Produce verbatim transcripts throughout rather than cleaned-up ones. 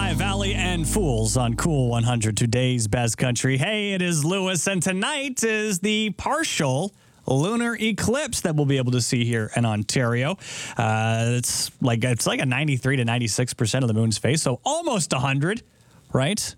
Sky Valley and Fools on Cool one hundred, today's best country. Hey, it is Lewis, and tonight is the partial lunar eclipse that we'll be able to see here in Ontario. Uh, it's like it's like a ninety-three to ninety-six percent of the moon's face, so almost one hundred, right?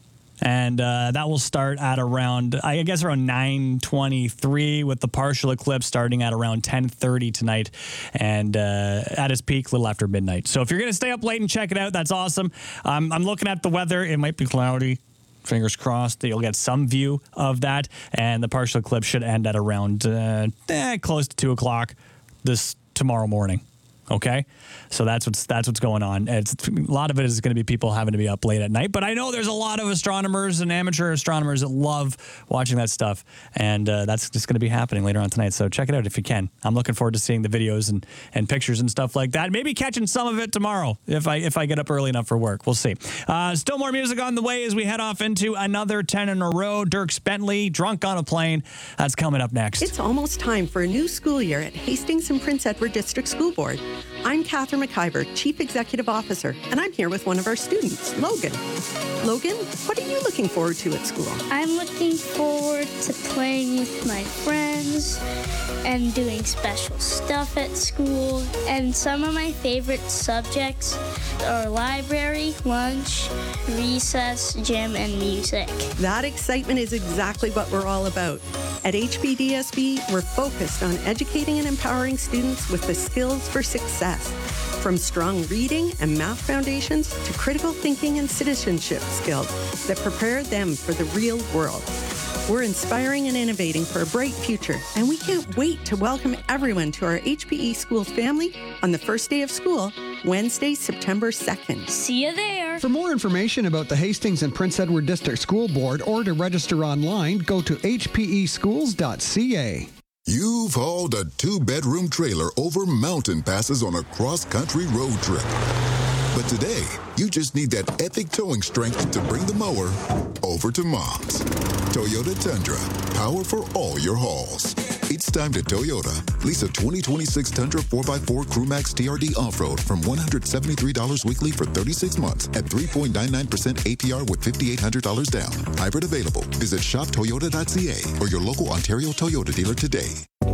And uh, that will start at around, I guess, around nine twenty-three, with the partial eclipse starting at around ten thirty tonight, and uh, at its peak a little after midnight. So if you're going to stay up late and check it out, that's awesome. Um, I'm looking at the weather. It might be cloudy. Fingers crossed that you'll get some view of that. And the partial eclipse should end at around uh, eh, close to two o'clock this tomorrow morning. Okay, so that's what's that's what's going on. It's, a lot of it is going to be people having to be up late at night, but I know there's a lot of astronomers and amateur astronomers that love watching that stuff, and uh, that's just going to be happening later on tonight. So check it out if you can. I'm looking forward to seeing the videos and, and pictures and stuff like that. Maybe catching some of it tomorrow if I if I get up early enough for work. We'll see. Uh, still more music on the way as we head off into another ten in a row. Dierks Bentley, Drunk on a Plane. That's coming up next. It's almost time for a new school year at Hastings and Prince Edward District School Board. I'm Catherine McIver, Chief Executive Officer, and I'm here with one of our students, Logan. Logan, what are you looking forward to at school? I'm looking forward to playing with my friends and doing special stuff at school. And some of my favorite subjects are library, lunch, recess, gym, and music. That excitement is exactly what we're all about. At H B D S B, we're focused on educating and empowering students with the skills for success, from strong reading and math foundations to critical thinking and citizenship skills that prepare them for the real world. We're inspiring and innovating for a bright future, and we can't wait to welcome everyone to our H P E Schools family on the first day of school, Wednesday, September second. See you there. For more information about the Hastings and Prince Edward District School Board or to register online, go to h p e schools dot c a. You've hauled a two-bedroom trailer over mountain passes on a cross-country road trip. But today, you just need that epic towing strength to bring the mower over to Mom's. Toyota Tundra, power for all your hauls. It's time to Toyota. Lease a twenty twenty-six Tundra four by four Crewmax T R D Off-Road from one hundred seventy-three dollars weekly for thirty-six months at three point nine nine percent A P R with five thousand eight hundred dollars down. Hybrid available. Visit shop toyota dot c a or your local Ontario Toyota dealer today.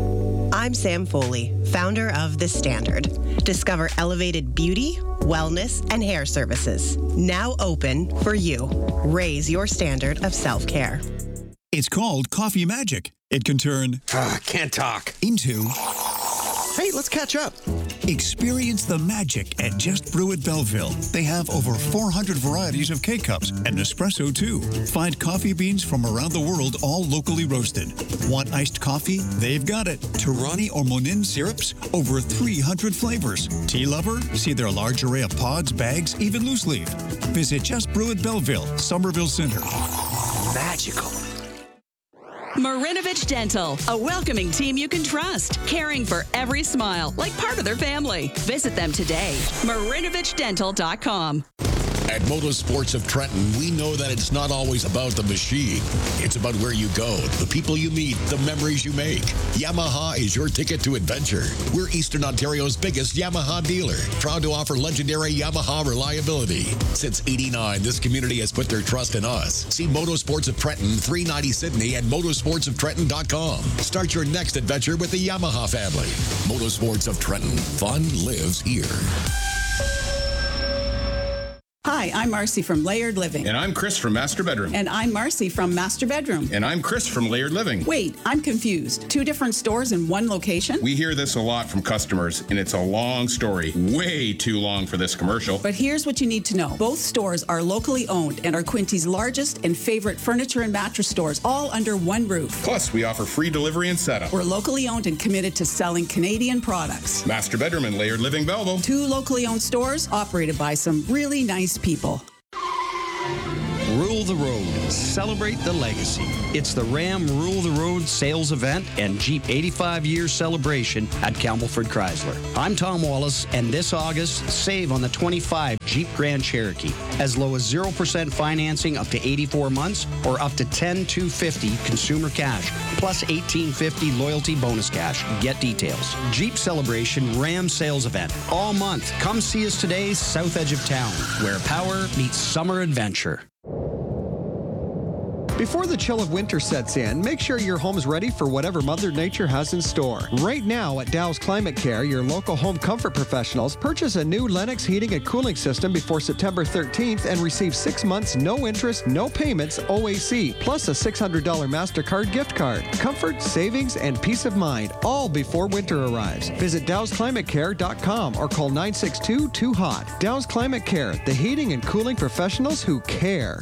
I'm Sam Foley, founder of The Standard. Discover elevated beauty, wellness, and hair services. Now open for you. Raise your standard of self-care. It's called Coffee Magic. It can turn uh, can't talk into hey, let's catch up. Experience the magic at Just Brew at Belleville. They have over four hundred varieties of K-Cups and espresso, too. Find coffee beans from around the world, all locally roasted. Want iced coffee? They've got it. Torani or Monin syrups? Over three hundred flavors. Tea lover? See their large array of pods, bags, even loose leaf. Visit Just Brew at Belleville, Somerville Center. Magical. Marinovich Dental, a welcoming team you can trust, caring for every smile like part of their family. Visit them today. marinovich dental dot com. At Motorsports of Trenton, we know that it's not always about the machine. It's about where you go, the people you meet, the memories you make. Yamaha is your ticket to adventure. We're Eastern Ontario's biggest Yamaha dealer, proud to offer legendary Yamaha reliability. Since eighty-nine, this community has put their trust in us. See Motorsports of Trenton, three ninety Sydney at motorsports of trenton dot com. Start your next adventure with the Yamaha family. Motorsports of Trenton. Fun lives here. Hi, I'm Marcy from Layered Living. And I'm Chris from Master Bedroom. And I'm Marcy from Master Bedroom. And I'm Chris from Layered Living. Wait, I'm confused. Two different stores in one location? We hear this a lot from customers, and it's a long story. Way too long for this commercial. But here's what you need to know. Both stores are locally owned and are Quinty's largest and favorite furniture and mattress stores, all under one roof. Plus, we offer free delivery and setup. We're locally owned and committed to selling Canadian products. Master Bedroom and Layered Living Belleville. Two locally owned stores operated by some really nice people. Rule the road. Celebrate the legacy. It's the Ram Rule the Road sales event and Jeep eighty-five year celebration at Campbellford Chrysler. I'm Tom Wallace, and this August, save on the twenty-five Jeep Grand Cherokee. As low as zero percent financing up to eighty-four months or up to ten thousand two hundred fifty dollars consumer cash, plus eighteen fifty loyalty bonus cash. Get details. Jeep Celebration Ram Sales Event. All month. Come see us today, south edge of town, where power meets summer adventure. Before the chill of winter sets in, make sure your home's ready for whatever Mother Nature has in store. Right now at Dow's Climate Care, your local home comfort professionals, purchase a new Lennox heating and cooling system before September thirteenth and receive six months, no interest, no payments, O A C, plus a six hundred dollars MasterCard gift card. Comfort, savings, and peace of mind, all before winter arrives. Visit Dows Climate Care dot com or call nine six two, two hot. Dow's Climate Care, the heating and cooling professionals who care.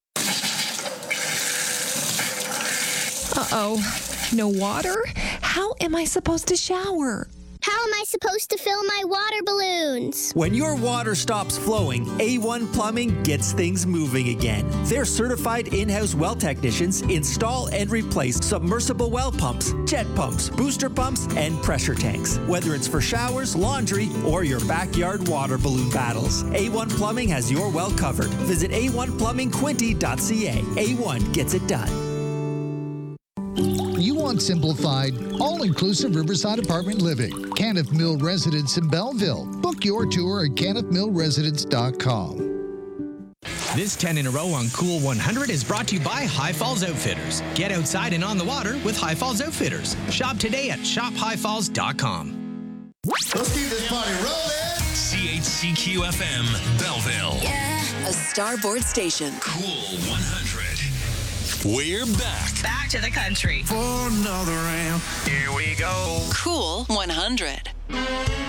Uh-oh. No water? How am I supposed to shower? How am I supposed to fill my water balloons? When your water stops flowing, A one Plumbing gets things moving again. Their certified in-house well technicians install and replace submersible well pumps, jet pumps, booster pumps, and pressure tanks. Whether it's for showers, laundry, or your backyard water balloon battles, A one Plumbing has your well covered. Visit A one plumbing quinte dot c a. A one gets it done. You want simplified, all-inclusive Riverside apartment living. Caniff Mill Residence in Belleville. Book your tour at caniff mill residence dot com. This ten in a row on Cool one hundred is brought to you by High Falls Outfitters. Get outside and on the water with High Falls Outfitters. Shop today at shop high falls dot com. Let's keep this party rolling. C H C Q F M, Belleville. Yeah. A Starboard station. Cool one hundred. We're back. Back to the country. For another round. Here we go. Cool one hundred.